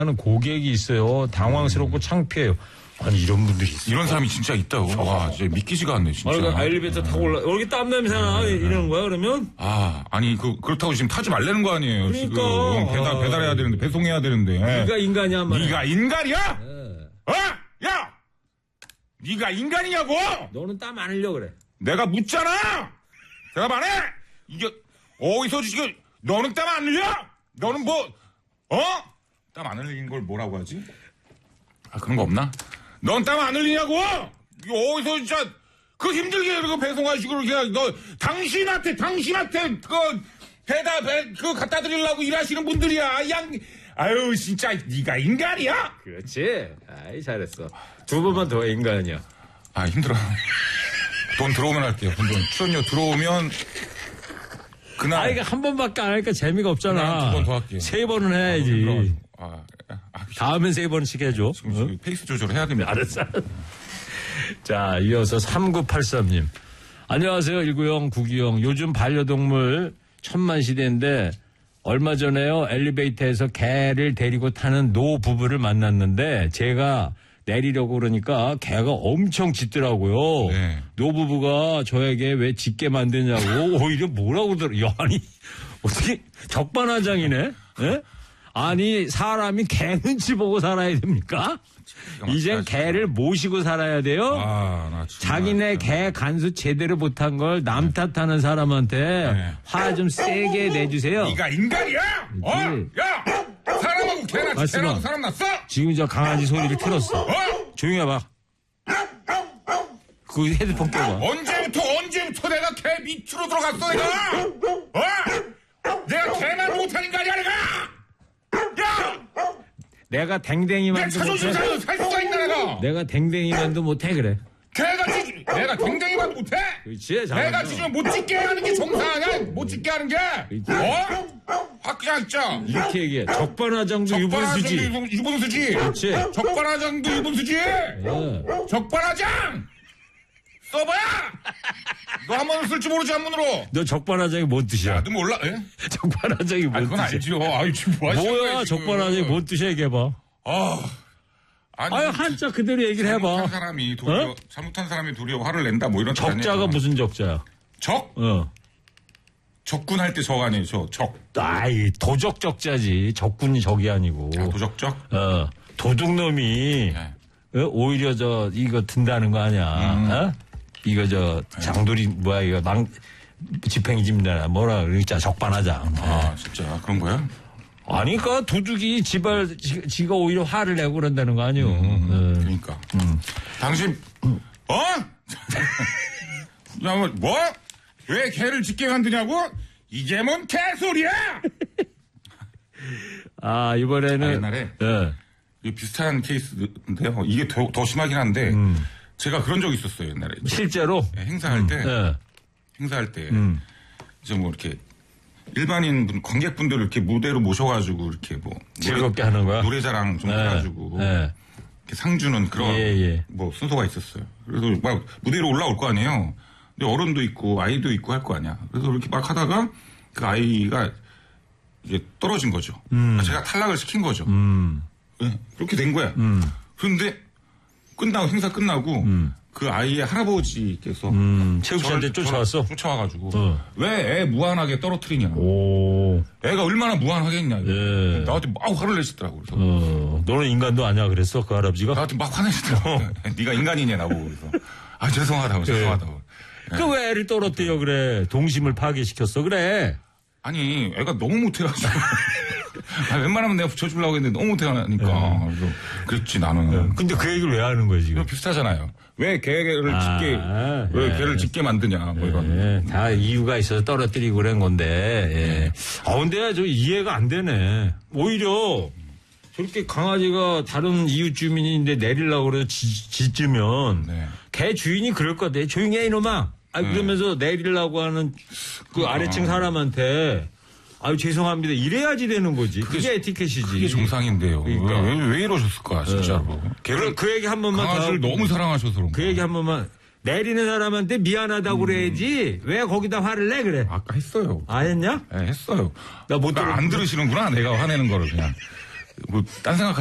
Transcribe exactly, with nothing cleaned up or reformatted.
하는 고객이 있어요. 당황스럽고 창피해요. 아니 이런 분들이 있어요. 이런 사람이 진짜 있다고. 와, 진짜 믿기지가 않네, 진짜. 아, 그러니까 엘리베이터 타고 올라. 여기 땀 냄새나 이러는 거야 그러면? 아, 아니 그 그렇다고 지금 타지 말라는 거 아니에요. 그러니까. 지금 배달 배달해야 되는데 배송해야 되는데. 네가 인간이야, 말이야. 네가 인간이야? 네. 어? 야, 네가 인간이냐고? 너는 땀 안 흘려 그래. 내가 묻잖아. 대답 안 해? 이게 어디서 지금 너는 땀 안 흘려? 너는 뭐 어? 땀 안 흘리는 걸 뭐라고 하지? 아 그런 거 없나? 넌 땀 안 흘리냐고? 이거 어디서 진짜 그 힘들게 그 배송하시고 그냥 너 당신한테 당신한테 그 배달 배 그 갖다 드리려고 일하시는 분들이야. 양 아유 진짜 네가 인간이야? 그렇지. 아이 잘했어. 두 번만 더 인간이야. 아 힘들어. 돈 들어오면 할게요. 돈 출연료 들어오면 그날. 아 이거 한 번밖에 안 하니까 재미가 없잖아. 두 번 더 할게요. 세 번은 해야지. 아, 아, 다음엔 세 번씩 해줘. 지금, 지금 페이스 조절을 해야 됩니다. 알았어. 자, 이어서 삼구팔삼 님. 안녕하세요. 일구영, 구기영. 요즘 반려동물 천만 시대인데 얼마 전에요. 엘리베이터에서 개를 데리고 타는 노 부부를 만났는데 제가 내리려고 그러니까 개가 엄청 짖더라고요. 네. 노 부부가 저에게 왜 짖게 만드냐고 오히려 뭐라고 그러더라. 야, 아니 어떻게 적반하장이네. 예? 아니 사람이 개 눈치 보고 살아야 됩니까? 이젠 개를 모시고 살아야 돼요. 아, 나 자기네 개 간수 제대로 못한 걸 남 탓하는 사람한테 네. 화 좀 세게 내주세요. 네가 인간이야? 어? 야! 사람하고 개나 말씀아. 개라고 사람 났어? 지금 저 강아지 소리를 틀었어. 어? 조용히 해봐. 그 헤드폰 껴봐. 언제부터 언제부터 내가 개 밑으로 들어갔어 내가? 어? 내가 개만 못한 인간이야 내가? 야! 내가 내 댕댕이만도 자존심 못해. 살, 살 수가 있나 내가? 내가 댕댕이만도 못해 그래. 개가 짖 내가 댕댕이만 못해? 그렇지. 내가 잘하죠. 짖으면 못 짖게 하는 게 정상 아니야? 못 짖게 하는 게? 그렇지. 어? 확 그냥 진짜 이렇게 얘기해. 적반하장도 유분수지. 적반하장도 유분수지. 그렇지. 적반하장도 유분수지. 어. 적반하장. 써봐야. 너 한 번 쓸 줄 모르지 한문으로. 너 적반하장이 뭔 뜻이야? 야, 너 몰라? 예? 적반하장이 아, 뭔 그건 뜻이야? 알죠. 아유 지금 뭐 하시는 뭐야 거예요, 지금. 적반하장이 뭔 뜻이야 얘기해봐. 아, 아니, 아유 한자 그대로 얘기를 잘못한 해봐. 사람이 도리어 어? 잘못한 사람이 도리어 화를 낸다 뭐 이런 뜻 적자가 아니에요? 무슨 적자야? 적? 어. 적군할 때 적 아니에요? 저 적. 아이 도적 적자지. 적군이 적이 아니고. 아, 도적적? 어 도둑놈이 네. 어? 오히려 저 이거 든다는 거 아니야. 음. 어? 이거 저 장돌이 뭐야 이거 망 집행이 집니다. 뭐라 그러자 적반하장. 아, 진짜 그런 거야? 아니 그러니까 도둑이 지발 지, 지가 오히려 화를 내고 그런다는 거 아니요. 음, 어. 그러니까. 당신 어? 야, 뭐, 뭐? 왜 개를 짖게 만드냐고? 이게 뭔 개소리야? 아 이번에는 아, 옛날에 예. 이게 비슷한 케이스인데요. 이게 더, 더 심하긴 한데 음. 제가 그런 적이 있었어요 옛날에. 실제로 네, 행사할 때 예. 행사할 때 음. 이제 뭐 이렇게 일반인 분 관객분들을 이렇게 무대로 모셔가지고 이렇게 뭐 즐겁게 하는 거야? 노래자랑 좀 예. 해가지고 예. 이렇게 상 주는 그런 예, 예. 뭐 순서가 있었어요. 그래서 막 무대로 올라올 거 아니에요. 근데 어른도 있고 아이도 있고 할 거 아니야. 그래서 이렇게 막 하다가 그 아이가 이제 떨어진 거죠. 음. 제가 탈락을 시킨 거죠. 음. 네, 그렇게 된 거야. 음. 그런데 끝나고 행사 끝나고 음. 그 아이의 할아버지께서 음. 최욱 씨한테 저를- 쫓아왔어? 저를 쫓아와가지고 어. 왜 애 무한하게 떨어뜨리냐. 오. 애가 얼마나 무한하겠냐. 예. 나한테 막 화를 내시더라고. 그래서 어. 너는 인간도 아니야 그랬어 그 할아버지가? 나한테 막 화내시더라고. 네가 인간이냐 나보고. 그래서 아 죄송하다고 죄송하다고. 그 왜 애를 떨어뜨려 그래? 동심을 파괴시켰어 그래? 아니 애가 너무 못해가지고. 아, 웬만하면 내가 붙여주려고 했는데 너무 못해가니까. 네. 그래서 그랬지 나는. 근데 그 얘기를 왜 하는 거야 지금? 이거 비슷하잖아요. 왜 개를 아, 짖게 왜 예. 개를 짖게 만드냐 뭐 이런. 예, 다 이유가 있어서 떨어뜨리고 그런 건데. 예. 아 근데 저 이해가 안 되네. 오히려 저렇게 강아지가 다른 이웃 주민인데 내리려고 그래서 짖- 짖으면 네. 개 주인이 그럴 것 같아. 조용히 해 이놈아. 아, 그러면서 내리려고 하는 그 아래층 사람한테 아유 죄송합니다. 이래야지 되는 거지. 그게 에티켓이지. 그게 정상인데요. 그러니까. 왜, 왜, 왜 이러셨을까 진짜로. 그, 그 얘기 한 번만 더 강아지를 하고. 너무 사랑하셔서 그런 그 얘기 한 번만. 내리는 사람한테 미안하다고 그래야지. 왜 거기다 화를 내 그래? 아까 했어요. 아 했냐? 네, 했어요. 나 못 나 안 들으시는구나 내가 화내는 거를 그냥. 뭐 딴 생각